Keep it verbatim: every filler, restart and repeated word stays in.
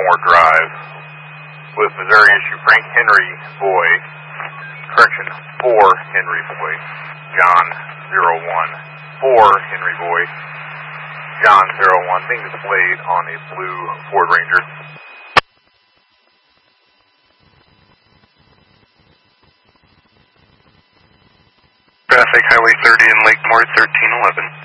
Sycamore Drive with Missouri issue Frank Henry Boy, correction, four Henry Boy, John zero one, four Henry Boy, John zero one, being displayed on a blue Ford Ranger. Traffic Highway thirty and Lakemore thirteen eleven.